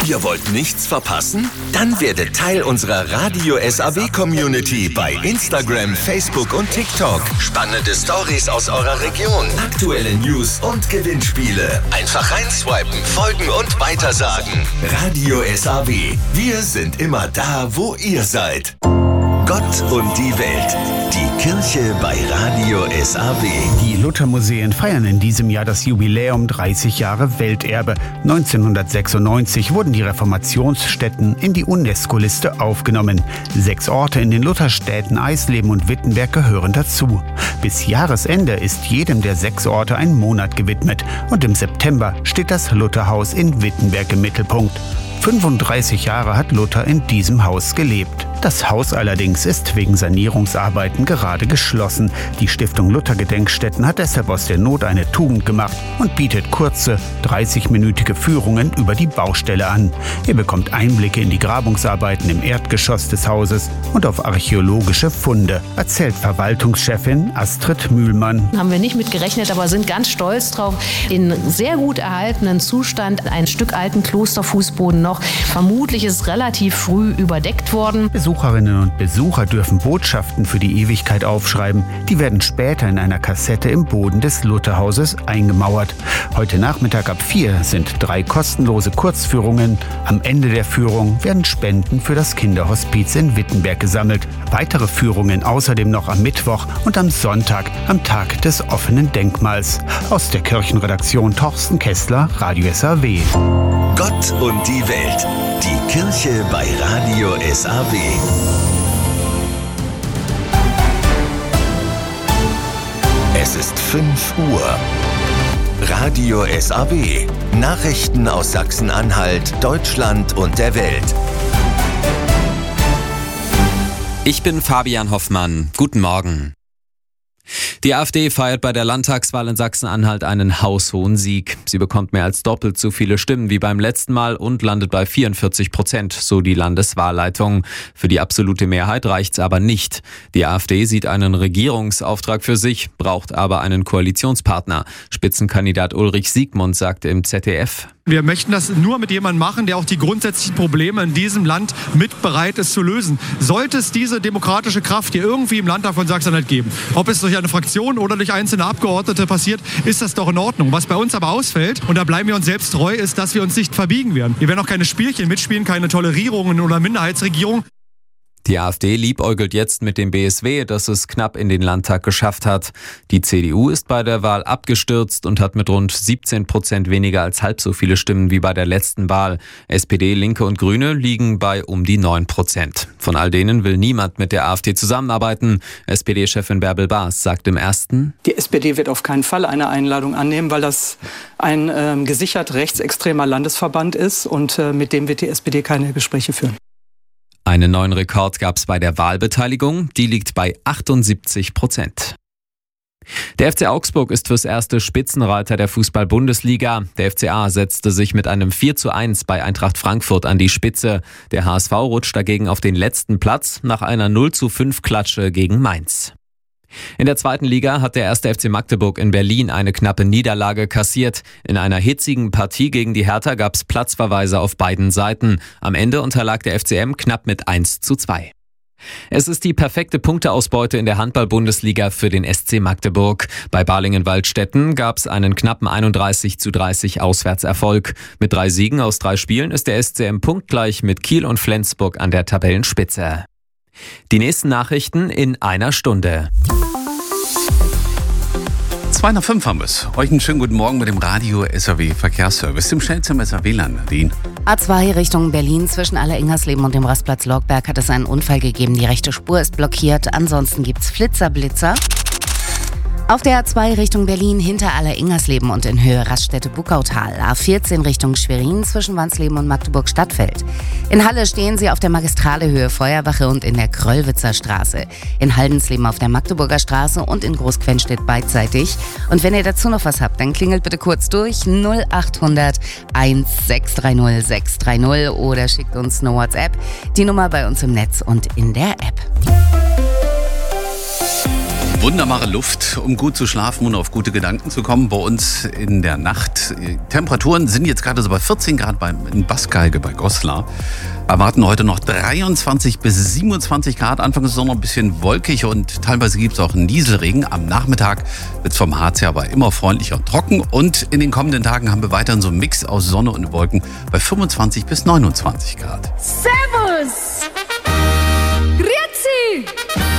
Ihr wollt nichts verpassen? Dann werdet Teil unserer Radio SAW Community bei Instagram, Facebook und TikTok. Spannende Stories aus eurer Region, aktuelle News und Gewinnspiele. Einfach reinswipen, folgen und weitersagen. Radio SAW. Wir sind immer da, wo ihr seid. Gott und die Welt. Die Kirche bei Radio SAW. Die Luthermuseen feiern in diesem Jahr das Jubiläum 30 Jahre Welterbe. 1996 wurden die Reformationsstätten in die UNESCO-Liste aufgenommen. 6 Orte in den Lutherstädten Eisleben und Wittenberg gehören dazu. Bis Jahresende ist jedem der 6 Orte ein Monat gewidmet. Und im September steht das Lutherhaus in Wittenberg im Mittelpunkt. 35 Jahre hat Luther in diesem Haus gelebt. Das Haus allerdings ist wegen Sanierungsarbeiten gerade geschlossen. Die Stiftung Luther-Gedenkstätten hat deshalb aus der Not eine Tugend gemacht und bietet kurze, 30-minütige Führungen über die Baustelle an. Ihr bekommt Einblicke in die Grabungsarbeiten im Erdgeschoss des Hauses und auf archäologische Funde, erzählt Verwaltungschefin Astrid Mühlmann. Haben wir nicht mit gerechnet, aber sind ganz stolz drauf. In sehr gut erhaltenen Zustand, ein Stück alten Klosterfußboden noch. Vermutlich ist es relativ früh überdeckt worden. Besucherinnen und Besucher dürfen Botschaften für die Ewigkeit aufschreiben. Die werden später in einer Kassette im Boden des Lutherhauses eingemauert. Heute Nachmittag ab 4 sind 3 kostenlose Kurzführungen. Am Ende der Führung werden Spenden für das Kinderhospiz in Wittenberg gesammelt. Weitere Führungen außerdem noch am Mittwoch und am Sonntag, am Tag des offenen Denkmals. Aus der Kirchenredaktion Torsten Kessler, Radio SAW. Gott und die Welt. Die Kirche bei Radio SAW. Es ist 5 Uhr. Radio SAW. Nachrichten aus Sachsen-Anhalt, Deutschland und der Welt. Ich bin Fabian Hoffmann. Guten Morgen. Die AfD feiert bei der Landtagswahl in Sachsen-Anhalt einen haushohen Sieg. Sie bekommt mehr als doppelt so viele Stimmen wie beim letzten Mal und landet bei 44%, so die Landeswahlleitung. Für die absolute Mehrheit reicht's aber nicht. Die AfD sieht einen Regierungsauftrag für sich, braucht aber einen Koalitionspartner. Spitzenkandidat Ulrich Siegmund sagte im ZDF: Wir möchten das nur mit jemandem machen, der auch die grundsätzlichen Probleme in diesem Land mit bereit ist zu lösen. Sollte es diese demokratische Kraft hier irgendwie im Landtag von Sachsen-Anhalt geben, ob es durch eine Fraktion oder durch einzelne Abgeordnete passiert, ist das doch in Ordnung. Was bei uns aber ausfällt, und da bleiben wir uns selbst treu, ist, dass wir uns nicht verbiegen werden. Wir werden auch keine Spielchen mitspielen, keine Tolerierungen oder Minderheitsregierung. Die AfD liebäugelt jetzt mit dem BSW, das es knapp in den Landtag geschafft hat. Die CDU ist bei der Wahl abgestürzt und hat mit rund 17% weniger als halb so viele Stimmen wie bei der letzten Wahl. SPD, Linke und Grüne liegen bei um die 9%. Von all denen will niemand mit der AfD zusammenarbeiten. SPD-Chefin Bärbel Baas sagt im Ersten: Die SPD wird auf keinen Fall eine Einladung annehmen, weil das ein gesichert rechtsextremer Landesverband ist und mit dem wird die SPD keine Gespräche führen. Einen neuen Rekord gab es bei der Wahlbeteiligung, die liegt bei 78%. Der FC Augsburg ist fürs erste Spitzenreiter der Fußball-Bundesliga. Der FCA setzte sich mit einem 4:1 bei Eintracht Frankfurt an die Spitze. Der HSV rutscht dagegen auf den letzten Platz nach einer 0:5 Klatsche gegen Mainz. In der zweiten Liga hat der 1. FC Magdeburg in Berlin eine knappe Niederlage kassiert. In einer hitzigen Partie gegen die Hertha gab es Platzverweise auf beiden Seiten. Am Ende unterlag der FCM knapp mit 1:2. Es ist die perfekte Punkteausbeute in der Handball-Bundesliga für den SC Magdeburg. Bei Balingen-Waldstätten gab es einen knappen 31:30 Auswärtserfolg. Mit 3 Siegen aus 3 Spielen ist der SCM punktgleich mit Kiel und Flensburg an der Tabellenspitze. Die nächsten Nachrichten in einer Stunde. 2:05 haben wir es. Euch einen schönen guten Morgen mit dem Radio SAW Verkehrsservice, dem schnellsten SAW-Land, Nadine. A2 Richtung Berlin zwischen Aller-Ingersleben und dem Rastplatz Lorgberg hat es einen Unfall gegeben. Die rechte Spur ist blockiert. Ansonsten gibt's Blitzer. Auf der A2 Richtung Berlin hinter Aller-Ingersleben und in Höhe Raststätte-Buckautal. A14 Richtung Schwerin zwischen Wansleben und Magdeburg-Stadtfeld. In Halle stehen Sie auf der Magistrale Höhe Feuerwache und in der Kröllwitzer Straße. In Haldensleben auf der Magdeburger Straße und in Großquenstedt beidseitig. Und wenn ihr dazu noch was habt, dann klingelt bitte kurz durch 0800 1630 630 oder schickt uns eine WhatsApp. Die Nummer bei uns im Netz und in der App. Wunderbare Luft, um gut zu schlafen und auf gute Gedanken zu kommen. Bei uns in der Nacht. Temperaturen sind jetzt gerade so bei 14 Grad in Bassgeige bei Goslar. Erwarten heute noch 23 bis 27 Grad. Anfang ist es noch ein bisschen wolkig und teilweise gibt es auch Nieselregen. Am Nachmittag wird es vom Harz her aber immer freundlicher und trocken. Und in den kommenden Tagen haben wir weiterhin so einen Mix aus Sonne und Wolken bei 25 bis 29 Grad. Servus! Grüezi!